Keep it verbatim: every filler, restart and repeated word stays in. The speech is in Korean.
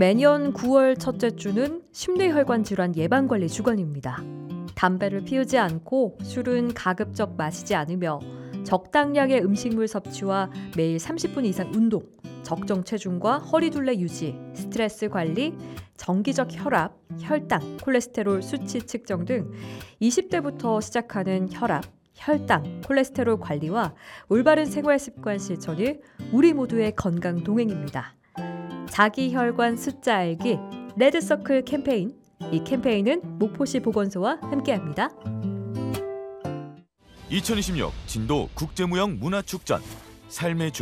매년 구월 첫째 주는 심뇌혈관 질환 예방관리 주간입니다. 담배를 피우지 않고 술은 가급적 마시지 않으며 적당량의 음식물 섭취와 매일 삼십 분 이상 운동, 적정 체중과 허리둘레 유지, 스트레스 관리, 정기적 혈압, 혈당, 콜레스테롤 수치 측정 등 이십 대부터 시작하는 혈압, 혈당, 콜레스테롤 관리와 올바른 생활 습관 실천이 우리 모두의 건강 동행입니다. 자기혈관 숫자 알기 레드서클 캠페인. 이 캠페인은 목포시 보건소와 함께합니다. 이천이십육 진도 국제무형 문화축전 삶의 주